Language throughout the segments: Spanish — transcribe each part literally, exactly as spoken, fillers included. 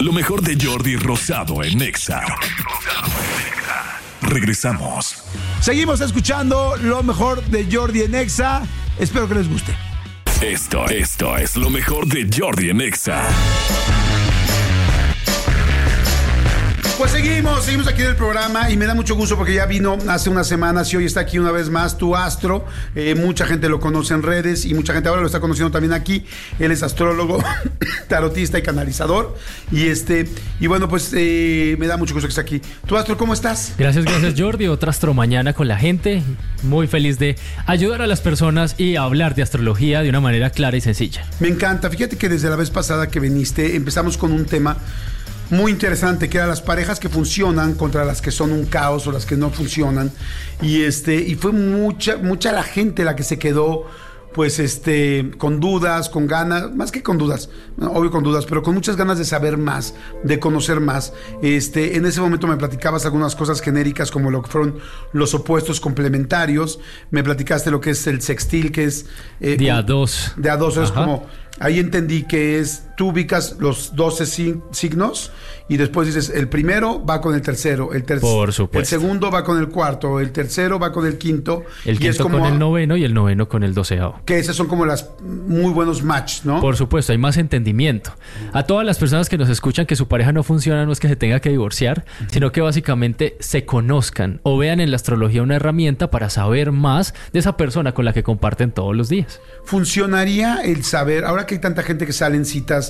lo mejor de Jordi Rosado en Nexa. Regresamos. Seguimos escuchando lo mejor de Jordi en Nexa. Espero que les guste. Esto, esto es lo mejor de Jordi en Nexa. Pues seguimos, seguimos aquí en el programa y me da mucho gusto porque ya vino hace unas semanas y hoy está aquí una vez más tu astro. Eh, mucha gente lo conoce en redes y mucha gente ahora lo está conociendo también aquí. Él es astrólogo, tarotista y canalizador. Y este y bueno, pues eh, me da mucho gusto que esté aquí. Tu astro, ¿cómo estás? Gracias, gracias Jordi. Otra astro mañana con la gente. Muy feliz de ayudar a las personas y hablar de astrología de una manera clara y sencilla. Me encanta. Fíjate que desde la vez pasada que viniste empezamos con un tema muy interesante, que eran las parejas que funcionan contra las que son un caos o las que no funcionan. Y este, y fue mucha, mucha la gente la que se quedó, pues, este, con dudas, con ganas, más que con dudas, obvio con dudas, pero con muchas ganas de saber más, de conocer más. Este, en ese momento me platicabas algunas cosas genéricas como lo que fueron los opuestos complementarios. Me platicaste lo que es el sextil, que es eh, de a dos. De a dos, es como, ahí entendí que es, tú ubicas los doce signos y después dices, el primero va con el tercero, el, ter- Por supuesto. el segundo va con el cuarto, el tercero va con el quinto. El y quinto es como, con el noveno y el noveno con el doceavo. que esas son como las muy buenos match, ¿no? Por supuesto, hay más entendimiento. A todas las personas que nos escuchan que su pareja no funciona, no es que se tenga que divorciar, uh-huh. sino que básicamente se conozcan o vean en la astrología una herramienta para saber más de esa persona con la que comparten todos los días. ¿Funcionaría el saber, ahora que hay tanta gente que sale en citas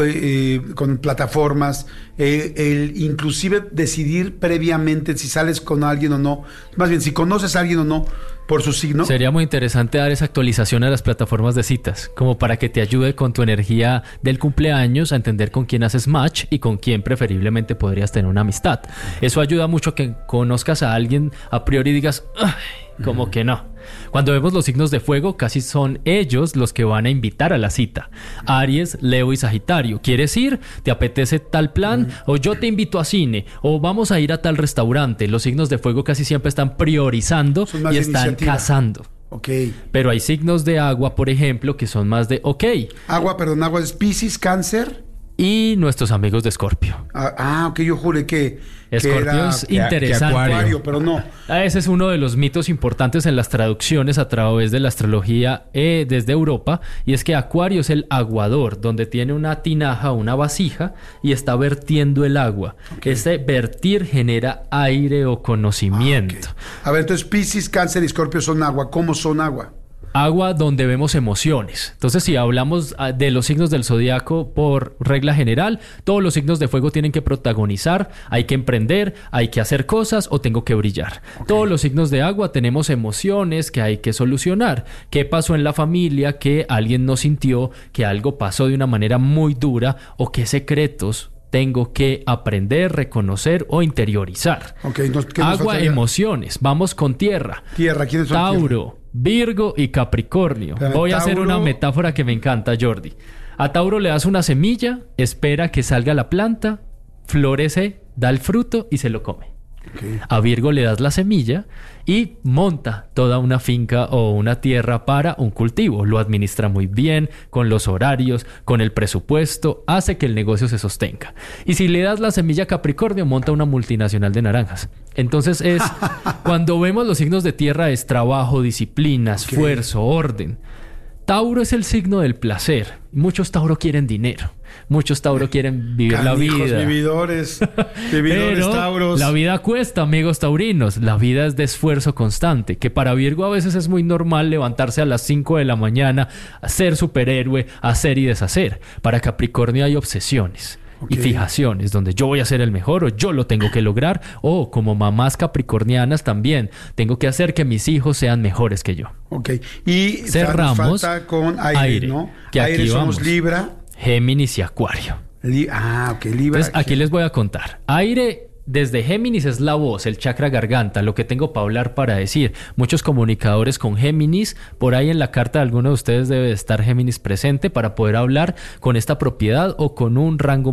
eh, con plataformas, eh, el inclusive decidir previamente si sales con alguien o no, más bien si conoces a alguien o no, por su signo? Sería muy interesante dar esa actualización a las plataformas de citas, como para que te ayude con tu energía del cumpleaños a entender con quién haces match y con quién preferiblemente podrías tener una amistad. Eso ayuda mucho a que conozcas a alguien a priori y digas, ¡ay! Como mm. que no. Cuando vemos los signos de fuego, casi son ellos los que van a invitar a la cita. Aries, Leo y Sagitario. ¿Quieres ir? ¿Te apetece tal plan? Mm. O yo te invito a cine. O vamos a ir a tal restaurante. Los signos de fuego casi siempre están priorizando y están cazando. Okay. Pero hay signos de agua, por ejemplo, que son más de ok. Agua, perdón, agua es Piscis, Cáncer. Y nuestros amigos de Escorpio. Ah, ah, ok, yo juré que... Escorpio es interesante. Que acuario, pero no. Ese es uno de los mitos importantes en las traducciones a través de la astrología eh, desde Europa. Y es que Acuario es el aguador, donde tiene una tinaja, una vasija, y está vertiendo el agua. Okay. Ese vertir genera aire o conocimiento. Ah, okay. A ver, entonces Piscis, Cáncer y Escorpio son agua. ¿Cómo son agua? Agua donde vemos emociones. Entonces, si hablamos de los signos del zodiaco por regla general, todos los signos de fuego tienen que protagonizar, hay que emprender, hay que hacer cosas o tengo que brillar. Okay. Todos los signos de agua tenemos emociones que hay que solucionar. ¿Qué pasó en la familia? Que alguien no sintió, que algo pasó de una manera muy dura o qué secretos tengo que aprender, reconocer o interiorizar. Okay, nos, agua, emociones. Vamos con tierra. Tierra, ¿quiénes son? Tauro, tierra? Virgo y Capricornio. Pero Voy Tauro... a hacer una metáfora que me encanta, Jordi. A Tauro le das una semilla, espera que salga la planta, florece, da el fruto y se lo come. Okay. A Virgo le das la semilla y monta toda una finca o una tierra para un cultivo. Lo administra muy bien, con los horarios, con el presupuesto, hace que el negocio se sostenga. Y si le das la semilla a Capricornio, monta una multinacional de naranjas. Entonces es, cuando vemos los signos de tierra, es trabajo, disciplina, okay. esfuerzo, orden. Tauro es el signo del placer. Muchos Tauro quieren dinero. Muchos Tauro quieren vivir Canijos, la vida. vividores, vividores Pero Tauros. La vida cuesta, amigos taurinos. La vida es de esfuerzo constante. Que para Virgo a veces es muy normal levantarse a las cinco de la mañana, ser superhéroe, hacer y deshacer. Para Capricornio hay obsesiones. Okay. Y fijaciones, donde yo voy a ser el mejor o yo lo tengo que lograr, o como mamás capricornianas también, tengo que hacer que mis hijos sean mejores que yo. Ok, y cerramos falta con aire, aire ¿no? Que aire aquí somos vamos. Libra, Géminis y Acuario. Li- ah, ok, Libra. Entonces aquí les voy a contar. Aire... Desde Géminis es la voz, el chakra garganta, lo que tengo para hablar, para decir. Muchos comunicadores con Géminis, por ahí en la carta de alguno de ustedes debe estar Géminis presente para poder hablar con esta propiedad o con un rango muy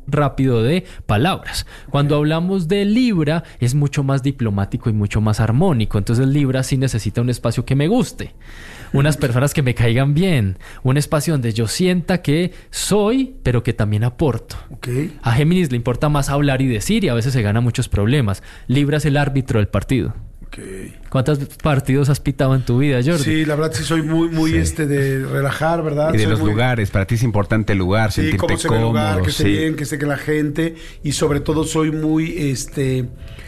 rápido de palabras. Cuando hablamos de Libra, es mucho más diplomático y mucho más armónico. Entonces Libra sí necesita un espacio que me guste, unas personas que me caigan bien, un espacio donde yo sienta que soy, pero que también aporto. Okay. A Géminis le importa más hablar y decir y a veces se gana muchos problemas. Libra es el árbitro del partido. Okay. ¿Cuántos partidos has pitado en tu vida, Jordi? Sí, la verdad sí soy muy, muy sí. este de relajar, ¿verdad? Y de soy los muy... lugares, para ti es importante el lugar, sí, sentirte cómo se ve cómodo. el lugar, que esté sí. bien, que esté que la gente, y sobre todo soy muy, este,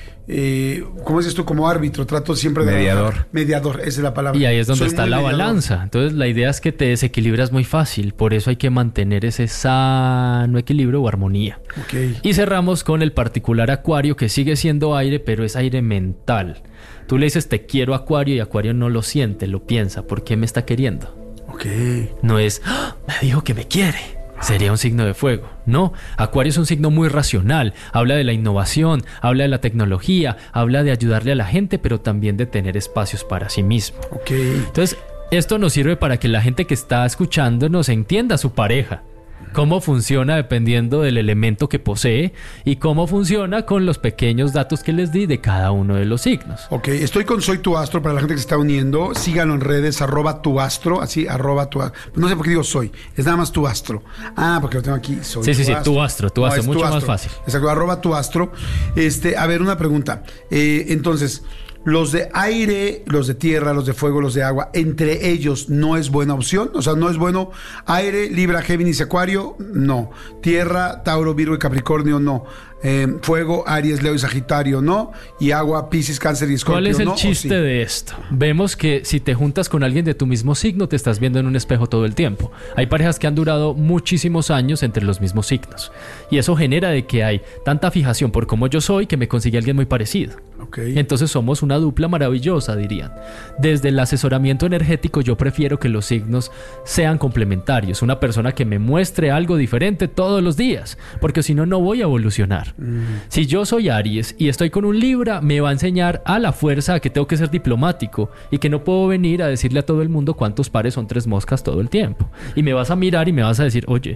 eh, ¿cómo es esto? Como árbitro, trato siempre de... Mediador. Relajar. Mediador, esa es la palabra. Y ahí es donde soy está la mediador. balanza. Entonces la idea es que te desequilibras muy fácil. Por eso hay que mantener ese sano equilibrio o armonía. Okay. Y cerramos con el particular Acuario, que sigue siendo aire, pero es aire mental. Tú le dices te quiero Acuario y Acuario no lo siente, lo piensa. ¿Por qué me está queriendo? Okay. No es, ¡ah! Me dijo que me quiere. Sería un signo de fuego. No, Acuario es un signo muy racional. Habla de la innovación, habla de la tecnología, habla de ayudarle a la gente, pero también de tener espacios para sí mismo. Okay. Entonces, esto nos sirve para que la gente que está escuchando nos entienda a su pareja. Cómo funciona dependiendo del elemento que posee y cómo funciona con los pequeños datos que les di de cada uno de los signos. Ok, estoy con Soy Tu Astro para la gente que se está uniendo. Síganlo en redes, arroba Tu Astro, así, arroba Tu Astro. No sé por qué digo soy, es nada más Tu Astro. Ah, porque lo tengo aquí, soy Sí, tu sí, sí, astro. Tu Astro, Tu No, Astro, es mucho Tu más Astro. fácil. Exacto, arroba Tu Astro. Este, a ver, una pregunta. Eh, entonces, los de aire, los de tierra, los de fuego, los de agua, entre ellos no es buena opción. O sea, no es bueno aire, Libra, Géminis, Acuario, no. Tierra, Tauro, Virgo y Capricornio, no. Eh, fuego, Aries, Leo y Sagitario, no. Y agua, Piscis, Cáncer y Escorpio, ¿Cuál es el no. chiste sí? de esto? Vemos que si te juntas con alguien de tu mismo signo, te estás viendo en un espejo todo el tiempo. Hay parejas que han durado muchísimos años entre los mismos signos. Y eso genera de que hay tanta fijación por cómo yo soy que me consigue alguien muy parecido. Okay. Entonces somos una dupla maravillosa, dirían. Desde el asesoramiento energético yo prefiero que los signos sean complementarios. Una persona que me muestre algo diferente todos los días, porque si no, no voy a evolucionar. Mm. Si yo soy Aries y estoy con un Libra, me va a enseñar a la fuerza a que tengo que ser diplomático y que no puedo venir a decirle a todo el mundo cuántos pares son tres moscas todo el tiempo. Y me vas a mirar y me vas a decir, oye,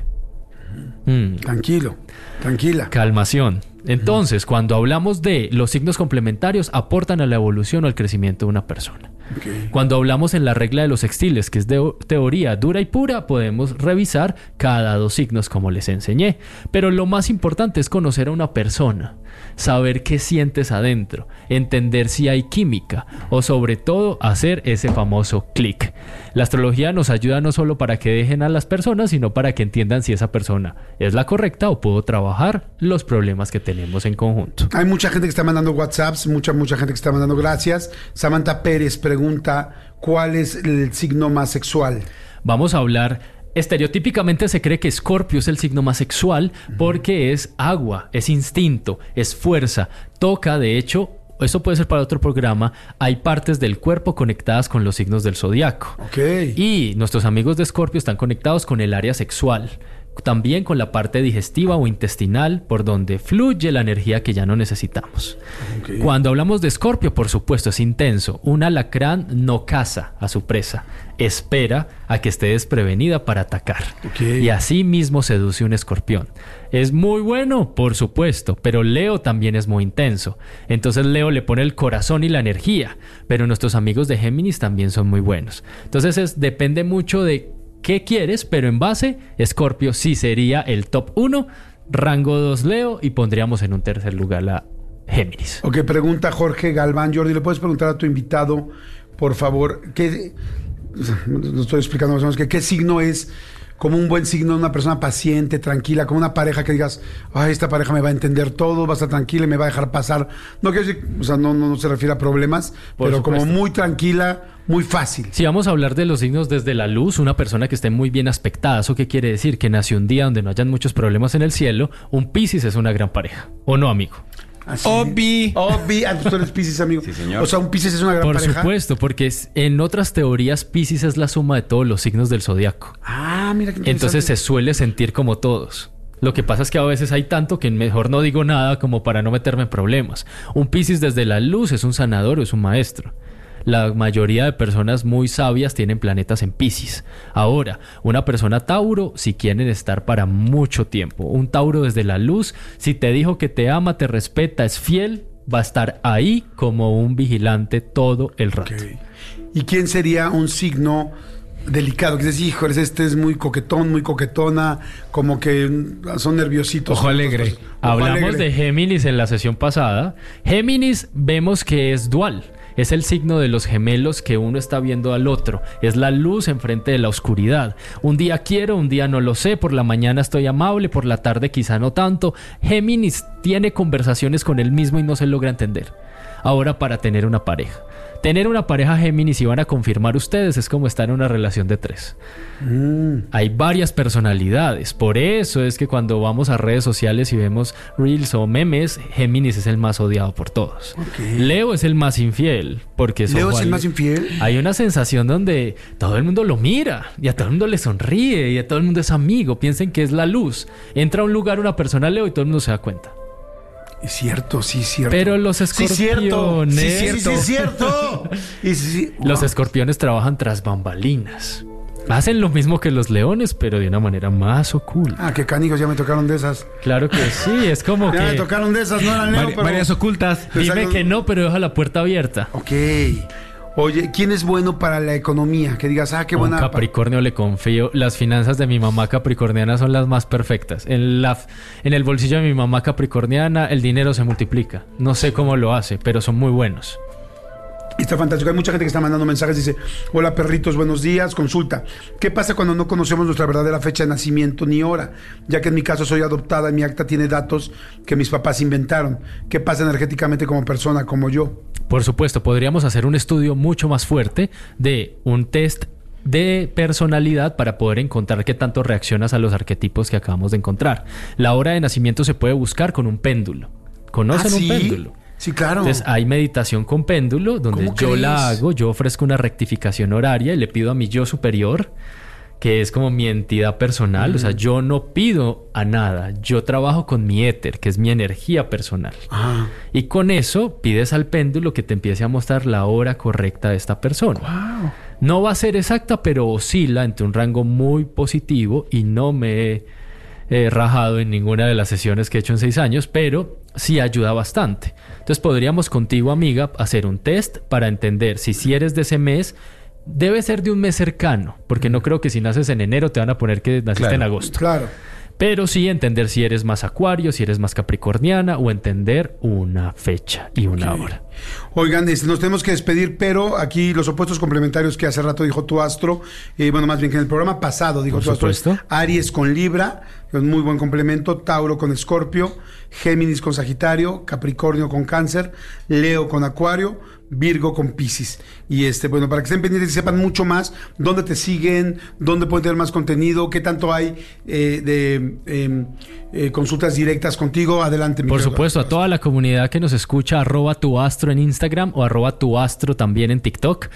mm, tranquilo, tranquila. Calmación. Entonces, uh-huh. cuando hablamos de los signos complementarios, aportan a la evolución o al crecimiento de una persona. Okay. Cuando hablamos en la regla de los sextiles, que es de teoría dura y pura, podemos revisar cada dos signos como les enseñé. Pero lo más importante es conocer a una persona, saber qué sientes adentro, entender si hay química o sobre todo hacer ese famoso clic. La astrología nos ayuda no solo para que dejen a las personas, sino para que entiendan si esa persona es la correcta o puedo trabajar los problemas que tenemos en conjunto. Hay mucha gente que está mandando WhatsApps, mucha, mucha gente que está mandando gracias. Samantha Pérez pregunta, ¿cuál es el signo más sexual? Vamos a hablar... Estereotípicamente se cree que Escorpio es el signo más sexual porque es agua, es instinto, es fuerza, toca, de hecho, eso puede ser para otro programa, hay partes del cuerpo conectadas con los signos del zodiaco. Okay. Y nuestros amigos de Escorpio están conectados con el área sexual, también con la parte digestiva o intestinal, por donde fluye la energía que ya no necesitamos. Okay. Cuando hablamos de Escorpio, por supuesto, es intenso. Un alacrán no caza a su presa, espera a que esté desprevenida para atacar. Okay. Y así mismo seduce un escorpión. Es muy bueno, por supuesto, pero Leo también es muy intenso. Entonces Leo le pone el corazón y la energía, pero nuestros amigos de Géminis también son muy buenos. Entonces es, depende mucho de qué quieres, pero en base, Escorpio sí sería el top uno, rango dos Leo y pondríamos en un tercer lugar la Géminis. Ok, pregunta Jorge Galván. Jordi, ¿le puedes preguntar a tu invitado, por favor, qué, lo estoy explicando más o menos, que qué signo es como un buen signo de una persona paciente, tranquila, como una pareja que digas, ay, esta pareja me va a entender todo, va a estar tranquila y me va a dejar pasar? No quiero decir, o sea, no, no, no se refiere a problemas, por pero supuesto, como muy tranquila, muy fácil. Si vamos a hablar de los signos desde la luz, una persona que esté muy bien aspectada, ¿eso qué quiere decir? Que nació un día donde no hayan muchos problemas en el cielo. Un Piscis es una gran pareja, ¿o no, amigo? Obi. Obi. Ah, tú eres Piscis, amigo. Sí, señor. O sea, un Piscis es una gran Por pareja. Por supuesto, porque es, en otras teorías Piscis es la suma de todos los signos del zodiaco. Ah, mira qué interesante. Entonces se suele sentir como todos. Lo que pasa es que a veces hay tanto que mejor no digo nada como para no meterme en problemas. Un Piscis desde la luz es un sanador o es un maestro. la mayoría de personas muy sabias tienen planetas en Piscis. Ahora, una persona Tauro, si quieren estar para mucho tiempo. Un Tauro desde la luz, si te dijo que te ama, te respeta, es fiel, va a estar ahí como un vigilante todo el rato. Okay. ¿Y quién sería un signo delicado? Que dices, híjoles, este es muy coquetón, muy coquetona, como que son nerviositos. Ojo alegre. Ojo Hablamos alegre. de Géminis en la sesión pasada. Géminis vemos que es dual. Es el signo de los gemelos que uno está viendo al otro. Es la luz enfrente de la oscuridad. Un día quiero, un día no lo sé. Por la mañana estoy amable, por la tarde quizá no tanto. Géminis tiene conversaciones con él mismo y no se logra entender. Ahora, para tener una pareja. Tener una pareja Géminis, y van a confirmar ustedes, es como estar en una relación de tres. Mm. Hay varias personalidades. Por eso es que cuando vamos a redes sociales y vemos reels o memes, Géminis es el más odiado por todos. Okay. Leo es el más infiel. Porque ¿Leo es el más infiel? Hay una sensación donde todo el mundo lo mira y a todo el mundo le sonríe y a todo el mundo es amigo. Piensen que es la luz. Entra a un lugar una persona Leo y todo el mundo se da cuenta. Es cierto, sí, cierto. Pero los escorpiones... Sí, cierto. Sí, sí, sí, cierto. y sí, sí. Wow. Los escorpiones trabajan tras bambalinas. Hacen lo mismo que los leones, pero de una manera más oculta. Ah, qué canijos, ya me tocaron de esas. Claro que sí, es como ya que... Ya me tocaron de esas, no eran leones, pero... Varias ocultas. Dime salgo... que no, pero deja la puerta abierta. Ok. Oye, ¿quién es bueno para la economía? Que digas, ah, qué buena... Un Capricornio le confío. Las finanzas de mi mamá capricorniana son las más perfectas. En, la, en el bolsillo de mi mamá capricorniana el dinero se multiplica. No sé cómo lo hace, pero son muy buenos. Está fantástico. Hay mucha gente que está mandando mensajes. Dice, hola perritos, buenos días. Consulta, ¿qué pasa cuando no conocemos nuestra verdadera fecha de nacimiento ni hora? Ya que en mi caso soy adoptada y mi acta tiene datos que mis papás inventaron. ¿Qué pasa energéticamente como persona, como yo? Por supuesto, podríamos hacer un estudio mucho más fuerte de un test de personalidad para poder encontrar qué tanto reaccionas a los arquetipos que acabamos de encontrar. La hora de nacimiento se puede buscar con un péndulo. ¿Conocen ¿Ah, un sí? péndulo? Sí, claro. Entonces hay meditación con péndulo donde yo crees? la hago, yo ofrezco una rectificación horaria y le pido a mi yo superior, que es como mi entidad personal, mm. o sea, yo no pido a nada, yo trabajo con mi éter, que es mi energía personal. Ah. Y con eso pides al péndulo que te empiece a mostrar la hora correcta de esta persona. Wow. No va a ser exacta, pero oscila entre un rango muy positivo y no me he eh, rajado en ninguna de las sesiones que he hecho en seis años, pero sí ayuda bastante. Entonces podríamos contigo, amiga, hacer un test para entender si, si eres de ese mes. Debe ser de un mes cercano, porque no creo que si naces en enero te van a poner que naciste claro, en agosto. Claro. Pero sí entender si eres más acuario, si eres más capricorniana, o entender una fecha y una okay. hora. Oigan, este, nos tenemos que despedir, pero aquí los opuestos complementarios que hace rato dijo tu astro, eh, bueno, más bien que en el programa pasado dijo tu astro, Aries con Libra, un muy buen complemento, Tauro con Escorpio, Géminis con Sagitario, Capricornio con Cáncer, Leo con Acuario, Virgo con Piscis. Y este, bueno, para que estén pendientes y sepan mucho más, dónde te siguen, dónde pueden tener más contenido, qué tanto hay eh, de eh, eh, consultas directas contigo. Adelante, mi Por supuesto, a toda la comunidad que nos escucha, arroba tu astro en Instagram o arroba tu astro también en TikTok.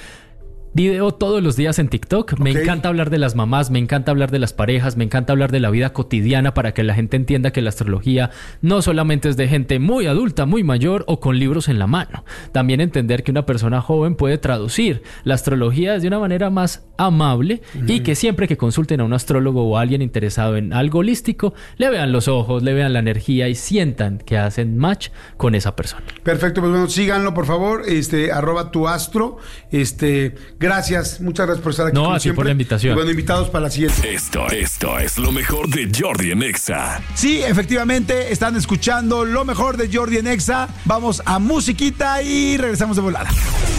Video todos los días en TikTok. Me okay. encanta hablar de las mamás, me encanta hablar de las parejas, me encanta hablar de la vida cotidiana para que la gente entienda que la astrología no solamente es de gente muy adulta, muy mayor o con libros en la mano. También entender que una persona joven puede traducir la astrología de una manera más amable mm. y que siempre que consulten a un astrólogo o a alguien interesado en algo holístico, le vean los ojos, le vean la energía y sientan que hacen match con esa persona. Perfecto, pues bueno, síganlo por favor, este, arroba tu astro, este... Gracias, muchas gracias por estar aquí. No, así por la invitación. Y bueno, invitados para la siguiente. Esto, esto es lo mejor de Jordi en Exa. Sí, efectivamente, están escuchando lo mejor de Jordi en Exa. Vamos a musiquita y regresamos de volada.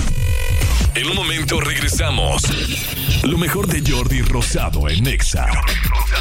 En un momento regresamos. Lo mejor de Jordi Rosado en Exa.